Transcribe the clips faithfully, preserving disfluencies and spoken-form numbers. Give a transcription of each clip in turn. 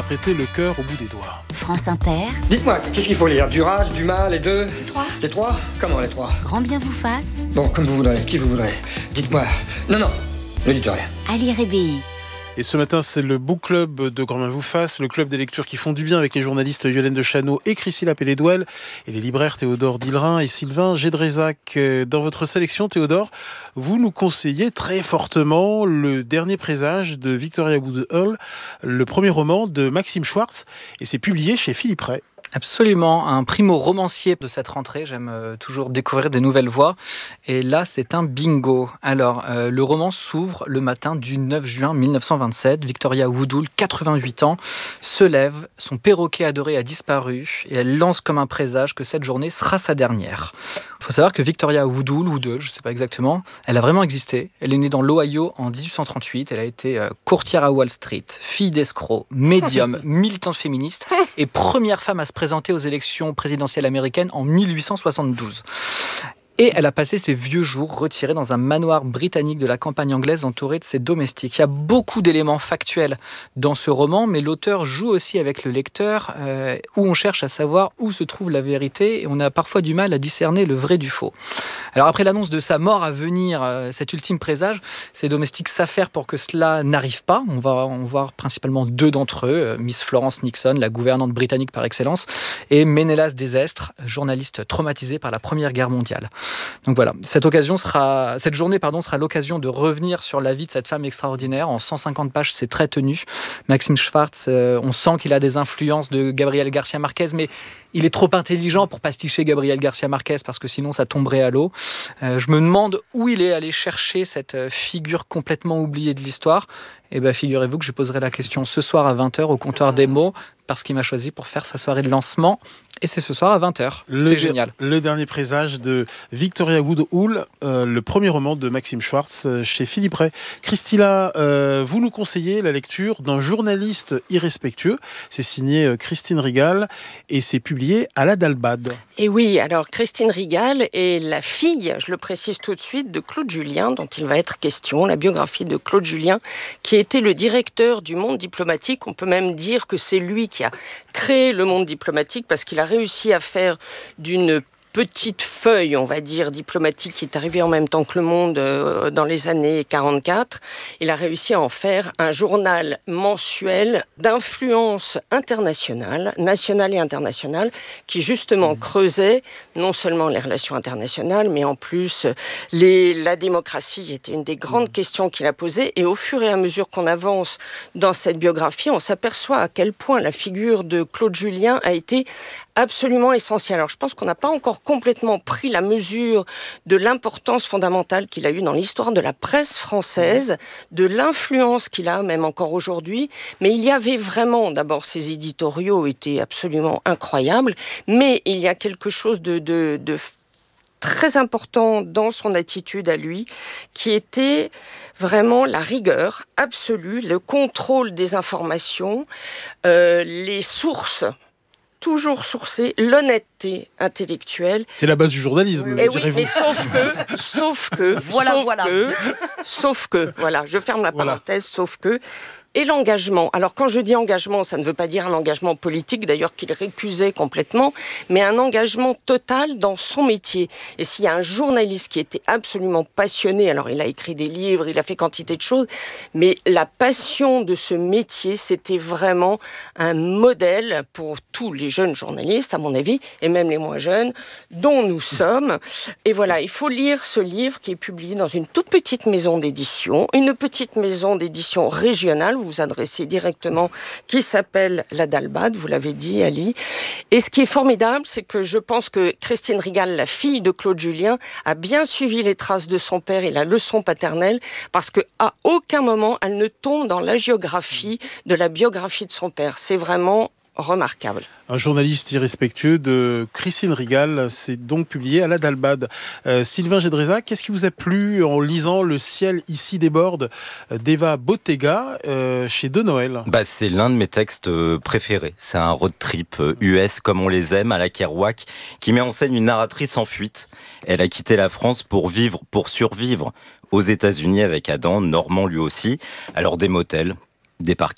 interpréter le cœur au bout des doigts. France Inter. Dites-moi, qu'est-ce qu'il faut lire? Duras, Dumas, les deux? Les trois. Les trois? Comment les trois? Grand bien vous fasse. Bon, comme vous voudrez, qui vous voudrez. Dites-moi. Non, non, ne dites rien. Ali Rébéi. Et ce matin, c'est le Book Club de Grand Bien vous fasse, le club des lectures qui font du bien avec les journalistes Yolène de Chano et Christine Pelledouel et les libraires Théodore Dillerin et Sylvain Gédrézac. Dans votre sélection, Théodore, vous nous conseillez très fortement Le Dernier Présage de Victoria Woodhull, le premier roman de Maxime Schwartz, et c'est publié chez Philippe Ray. Absolument, un primo-romancier de cette rentrée. J'aime euh, toujours découvrir des nouvelles voix. Et là, c'est un bingo. Alors, euh, le roman s'ouvre le matin du neuf juin mille neuf cent vingt-sept. Victoria Woodhull, quatre-vingt-huit ans, se lève. Son perroquet adoré a disparu. Et elle lance comme un présage que cette journée sera sa dernière. Il faut savoir que Victoria Woodhull, Woodhull, je ne sais pas exactement, elle a vraiment existé. Elle est née dans l'Ohio en dix-huit cent trente-huit. Elle a été euh, courtière à Wall Street, fille d'escroc, médium, militante féministe et première femme à se présentée aux élections présidentielles américaines en mille huit cent soixante-douze. Et elle a passé ses vieux jours retirée dans un manoir britannique de la campagne anglaise entourée de ses domestiques. Il y a beaucoup d'éléments factuels dans ce roman, mais l'auteur joue aussi avec le lecteur, euh, où on cherche à savoir où se trouve la vérité, et on a parfois du mal à discerner le vrai du faux. Alors après l'annonce de sa mort à venir, euh, cet ultime présage, ses domestiques s'affairent pour que cela n'arrive pas. On va en voir principalement deux d'entre eux, euh, Miss Florence Nixon, la gouvernante britannique par excellence, et Ménélas Desestres, journaliste traumatisé par la Première Guerre mondiale. Donc voilà, cette occasion sera, cette journée pardon, sera l'occasion de revenir sur la vie de cette femme extraordinaire. En cent cinquante pages, c'est très tenu. Maxime Schwartz, euh, on sent qu'il a des influences de Gabriel García Márquez, mais il est trop intelligent pour pasticher Gabriel García Márquez parce que sinon ça tomberait à l'eau. Euh, je me demande où il est allé chercher cette figure complètement oubliée de l'histoire. Et bien, figurez-vous que je poserai la question ce soir à vingt heures au comptoir des mots, parce qu'il m'a choisi pour faire sa soirée de lancement. Et c'est ce soir à vingt heures. Le c'est de- génial. Le Dernier Présage de Victoria Woodhull, euh, le premier roman de Maxime Schwartz euh, chez Philippe Ray. Christilla, euh, vous nous conseillez la lecture d'un journaliste irrespectueux. C'est signé euh, Christine Rigal et c'est publié à la Dalbad. Et oui, alors Christine Rigal est la fille, je le précise tout de suite, de Claude Julien, dont il va être question, la biographie de Claude Julien, qui était le directeur du Monde diplomatique. On peut même dire que c'est lui qui a créé le Monde diplomatique parce qu'il a réussi à faire d'une petite feuille, on va dire, diplomatique qui est arrivée en même temps que Le Monde euh, dans les années quarante-quatre. Il a réussi à en faire un journal mensuel d'influence internationale, nationale et internationale, qui justement creusait non seulement les relations internationales, mais en plus les, la démocratie était une des grandes questions qu'il a posées. Et au fur et à mesure qu'on avance dans cette biographie, on s'aperçoit à quel point la figure de Claude Julien a été absolument essentiel. Alors, je pense qu'on n'a pas encore complètement pris la mesure de l'importance fondamentale qu'il a eue dans l'histoire de la presse française, de l'influence qu'il a, même encore aujourd'hui. Mais il y avait vraiment, d'abord, ses éditoriaux étaient absolument incroyables, mais il y a quelque chose de, de, de très important dans son attitude à lui, qui était vraiment la rigueur absolue, le contrôle des informations, euh, les sources toujours sourcé, l'honnêteté intellectuelle. C'est la base du journalisme, Et oui, direz-vous. mais sauf que, sauf que, Voilà, sauf voilà. que, sauf que, voilà, je ferme la Voilà. parenthèse, sauf que, et l'engagement. Alors quand je dis engagement, ça ne veut pas dire un engagement politique, d'ailleurs qu'il récusait complètement, mais un engagement total dans son métier. Et s'il y a un journaliste qui était absolument passionné, alors il a écrit des livres, il a fait quantité de choses, mais la passion de ce métier, c'était vraiment un modèle pour tous les jeunes journalistes, à mon avis, et même les moins jeunes, dont nous sommes. Et voilà, il faut lire ce livre qui est publié dans une toute petite maison d'édition, une petite maison d'édition régionale, vous vous adressez directement, qui s'appelle la Dalbad, vous l'avez dit, Ali. Et ce qui est formidable, c'est que je pense que Christine Rigal, la fille de Claude Julien, a bien suivi les traces de son père et la leçon paternelle, parce qu'à aucun moment, elle ne tombe dans l'agiographie de la biographie de son père. C'est vraiment remarquable. Un journaliste irrespectueux de Christine Rigal, c'est donc publié à la Dalbad. Euh, Sylvain Gédrézac, qu'est-ce qui vous a plu en lisant Le ciel ici déborde d'Eva Bottega euh, chez De Noël? Bah, c'est l'un de mes textes préférés. C'est un road trip U S comme on les aime à la Kerouac qui met en scène une narratrice en fuite. Elle a quitté la France pour vivre, pour survivre aux États-Unis avec Adam, Normand lui aussi. Alors des motels, des parkings,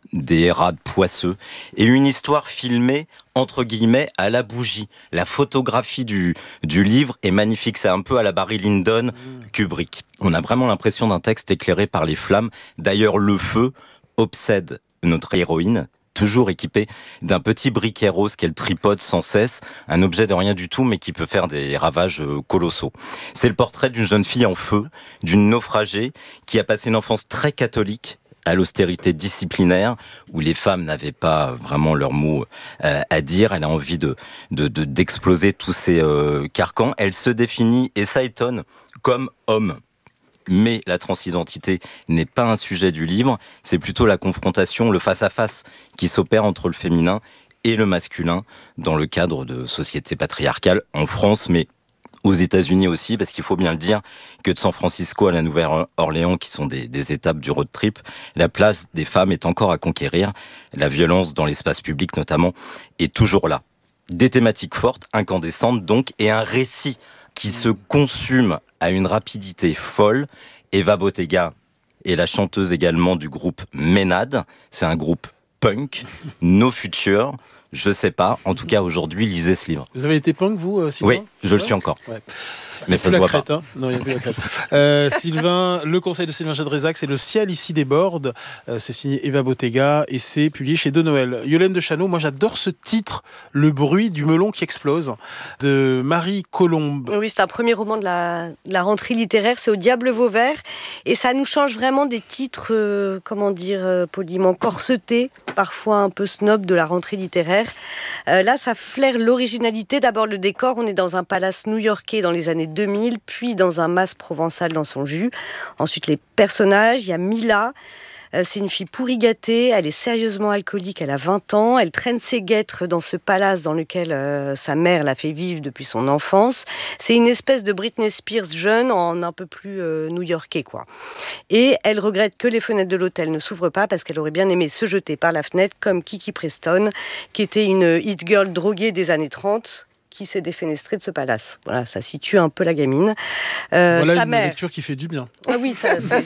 des rades poisseux, et une histoire filmée, entre guillemets, à la bougie. La photographie du, du livre est magnifique, c'est un peu à la Barry Lyndon, Kubrick. On a vraiment l'impression d'un texte éclairé par les flammes. D'ailleurs, le feu obsède notre héroïne, toujours équipée d'un petit briquet rose qu'elle tripote sans cesse, un objet de rien du tout, mais qui peut faire des ravages colossaux. C'est le portrait d'une jeune fille en feu, d'une naufragée, qui a passé une enfance très catholique, à l'austérité disciplinaire, où les femmes n'avaient pas vraiment leur mot euh, à dire. Elle a envie de, de, de, d'exploser tous ces euh, carcans. Elle se définit, et ça étonne, comme homme. Mais la transidentité n'est pas un sujet du livre, c'est plutôt la confrontation, le face-à-face qui s'opère entre le féminin et le masculin dans le cadre de sociétés patriarcales en France, mais aux États-Unis aussi, parce qu'il faut bien le dire que de San Francisco à la Nouvelle-Orléans, qui sont des, des étapes du road trip, la place des femmes est encore à conquérir. La violence dans l'espace public notamment est toujours là. Des thématiques fortes, incandescentes donc, et un récit qui se consume à une rapidité folle. Eva Bottega est la chanteuse également du groupe Ménade. C'est un groupe punk, No Future. Je sais pas. En tout cas, aujourd'hui, lisez ce livre. Vous avez été punk, vous, euh, Sylvain ? Oui, je le suis encore. Ouais. Mais ça se voit crête, pas. Hein. Non, il n'y a plus la crête. Euh, Sylvain, le conseil de Sylvain Gédrézac, c'est Le ciel ici déborde. Euh, c'est signé Eva Bottega et c'est publié chez De Noël. Yolène de Chano, moi j'adore ce titre, Le bruit du melon qui explose, de Marie Colombe. Oui, c'est un premier roman de la, de la rentrée littéraire, c'est Au diable Vauvert. Et ça nous change vraiment des titres, euh, comment dire, euh, poliment corsetés, parfois un peu snob de la rentrée littéraire. Euh, là, ça flaire l'originalité. D'abord, le décor, on est dans un palace new-yorkais dans les années deux mille, puis dans un mas provençal dans son jus. Ensuite, les personnages, il y a Mila. Euh, c'est une fille pourri gâtée, elle est sérieusement alcoolique, elle a vingt ans, elle traîne ses guêtres dans ce palace dans lequel euh, sa mère l'a fait vivre depuis son enfance. C'est une espèce de Britney Spears jeune en un peu plus euh, new-yorkais, quoi. Et elle regrette que les fenêtres de l'hôtel ne s'ouvrent pas parce qu'elle aurait bien aimé se jeter par la fenêtre comme Kiki Preston, qui était une hit girl droguée des années trente, qui s'est défenestrée de ce palace. Voilà, ça situe un peu la gamine. Euh, voilà sa une mère... lecture qui fait du bien. Ah oui, ça, c'est...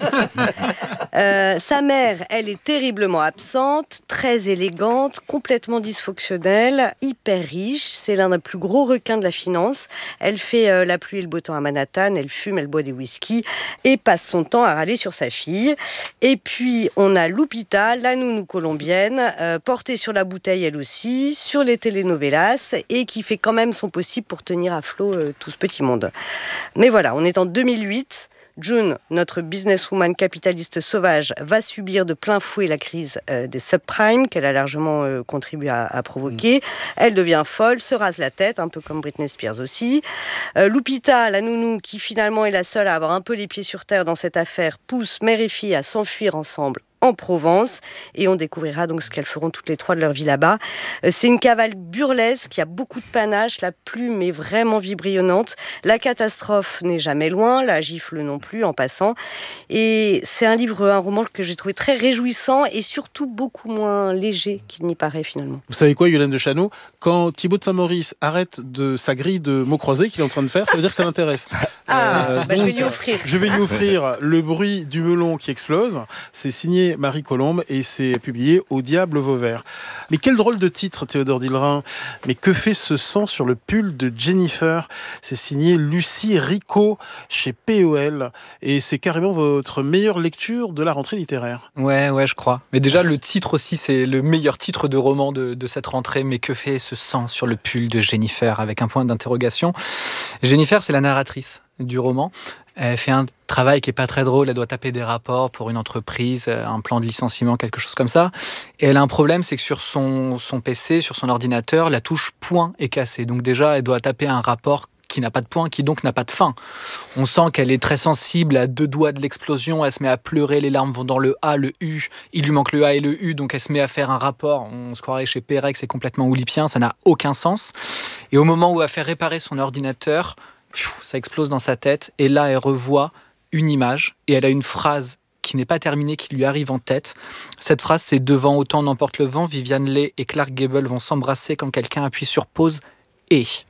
euh, sa mère, elle est terriblement absente, très élégante, complètement dysfonctionnelle, hyper riche. C'est l'un des plus gros requins de la finance. Elle fait euh, la pluie et le beau temps à Manhattan, elle fume, elle boit des whisky et passe son temps à râler sur sa fille. Et puis, on a Lupita, la nounou colombienne, euh, portée sur la bouteille elle aussi, sur les telenovelas, et qui fait quand même son possible pour tenir à flot euh, tout ce petit monde. Mais voilà, on est en deux mille huit. June, notre businesswoman capitaliste sauvage, va subir de plein fouet la crise euh, des subprimes qu'elle a largement euh, contribué à, à provoquer. Elle devient folle, se rase la tête, un peu comme Britney Spears aussi. Euh, Lupita, la nounou, qui finalement est la seule à avoir un peu les pieds sur terre dans cette affaire, pousse mère et fille à s'enfuir ensemble en Provence, et on découvrira donc ce qu'elles feront toutes les trois de leur vie là-bas. C'est une cavale burlesque qui a beaucoup de panache, la plume est vraiment vibrillonnante, la catastrophe n'est jamais loin, la gifle non plus en passant, et c'est un livre, un roman que j'ai trouvé très réjouissant et surtout beaucoup moins léger qu'il n'y paraît finalement. Vous savez quoi, Yolène de Chano, quand Thibaut de Saint-Maurice arrête de sa grille de mots croisés qu'il est en train de faire, ça veut dire que ça l'intéresse. Ah, euh, bah donc, je vais lui offrir. Je vais lui offrir Le bruit du melon qui explose. C'est signé Marie Colombe et c'est publié Au diable Vauvert. Mais quel drôle de titre, Théodore Dillerin. Mais que fait ce sang sur le pull de Jennifer? C'est signé Lucie Ricot chez P O L et c'est carrément votre meilleure lecture de la rentrée littéraire. Ouais, ouais, je crois. Mais déjà, le titre aussi, c'est le meilleur titre de roman de, de cette rentrée. Mais que fait ce sang sur le pull de Jennifer? Avec un point d'interrogation. Jennifer, c'est la narratrice du roman. Elle fait un travail qui est pas très drôle, elle doit taper des rapports pour une entreprise, un plan de licenciement, quelque chose comme ça. Et elle a un problème, c'est que sur son, son P C, sur son ordinateur, la touche point est cassée. Donc déjà, elle doit taper un rapport qui n'a pas de point, qui donc n'a pas de fin. On sent qu'elle est très sensible à deux doigts de l'explosion, elle se met à pleurer, les larmes vont dans le A, le U, il lui manque le A et le U, donc elle se met à faire un rapport, on se croirait chez Pérex, c'est complètement oulipien, ça n'a aucun sens. Et au moment où elle fait réparer son ordinateur, ça explose dans sa tête, et là elle revoit une image, et elle a une phrase qui n'est pas terminée, qui lui arrive en tête. Cette phrase, c'est « Devant autant n'emporte le vent, Viviane Leigh et Clark Gable vont s'embrasser quand quelqu'un appuie sur pause, et... »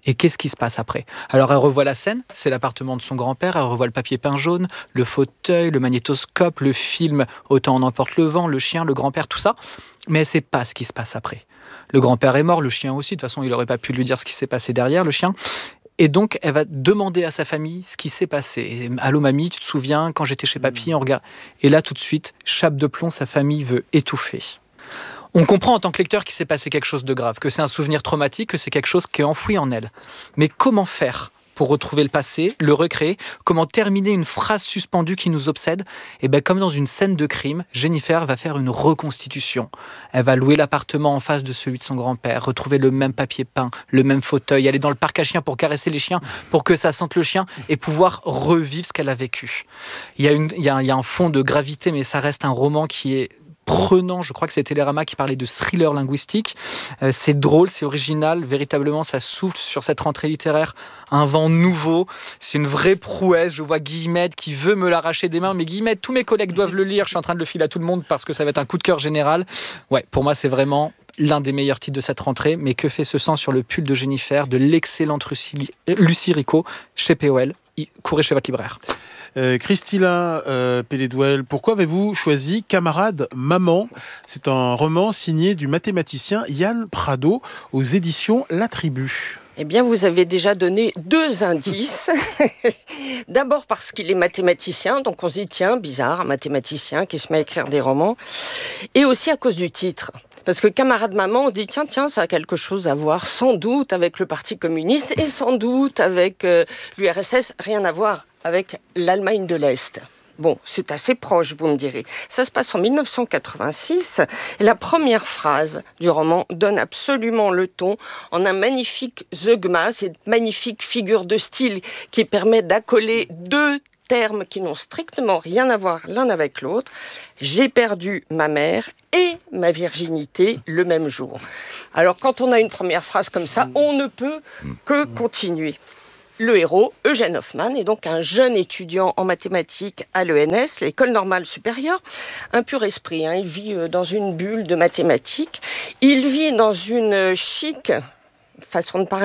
Et qu'est-ce qui se passe après? Alors elle revoit la scène, c'est l'appartement de son grand-père, elle revoit le papier peint jaune, le fauteuil, le magnétoscope, le film Autant en emporte le vent, le chien, le grand-père, tout ça. Mais elle ne sait pas ce qui se passe après. Le grand-père est mort, le chien aussi, de toute façon il n'aurait pas pu lui dire ce qui s'est passé derrière, le chien. Et donc elle va demander à sa famille ce qui s'est passé. Allô mamie, tu te souviens, quand j'étais chez papy, on regarde. Et là tout de suite, chape de plomb, sa famille veut étouffer. On comprend en tant que lecteur qu'il s'est passé quelque chose de grave, que c'est un souvenir traumatique, que c'est quelque chose qui est enfoui en elle. Mais comment faire pour retrouver le passé, le recréer? Comment terminer une phrase suspendue qui nous obsède? Et bien, comme dans une scène de crime, Jennifer va faire une reconstitution. Elle va louer l'appartement en face de celui de son grand-père, retrouver le même papier peint, le même fauteuil, aller dans le parc à chiens pour caresser les chiens, pour que ça sente le chien et pouvoir revivre ce qu'elle a vécu. Il y a, une, il y a, il y a un fond de gravité, mais ça reste un roman qui est prenant. Je crois que c'est Télérama qui parlait de thriller linguistique. Euh, c'est drôle, c'est original. Véritablement, ça souffle sur cette rentrée littéraire un vent nouveau. C'est une vraie prouesse. Je vois Guillemette qui veut me l'arracher des mains. Mais Guillemette, tous mes collègues doivent le lire. Je suis en train de le filer à tout le monde parce que ça va être un coup de cœur général. Ouais, pour moi, c'est vraiment l'un des meilleurs titres de cette rentrée. Mais que fait ce sang sur le pull de Jennifer de l'excellente Lucie, Lucie Rico chez P O L? Courez chez votre libraire. Euh, Christina euh, Pelledouel, pourquoi avez-vous choisi Camarade Maman? C'est un roman signé du mathématicien Yann Prado aux éditions La Tribu. Eh bien, vous avez déjà donné deux indices. D'abord parce qu'il est mathématicien, donc on se dit, tiens, bizarre, un mathématicien qui se met à écrire des romans. Et aussi à cause du titre. Parce que Camarade Maman, on se dit, tiens, tiens, ça a quelque chose à voir sans doute avec le Parti communiste et sans doute avec euh, l'U R S S, rien à voir avec l'Allemagne de l'Est. Bon, c'est assez proche, vous me direz. Ça se passe en dix-neuf cent quatre-vingt-six. Et la première phrase du roman donne absolument le ton en un magnifique zeugma, cette magnifique figure de style qui permet d'accoler deux termes qui n'ont strictement rien à voir l'un avec l'autre. J'ai perdu ma mère et ma virginité le même jour. Alors, quand on a une première phrase comme ça, on ne peut que continuer. Le héros, Eugène Hoffmann, est donc un jeune étudiant en mathématiques à l'E N S, l'École normale supérieure. Un pur esprit, hein. Il vit dans une bulle de mathématiques. Il vit dans une chic façon de parler,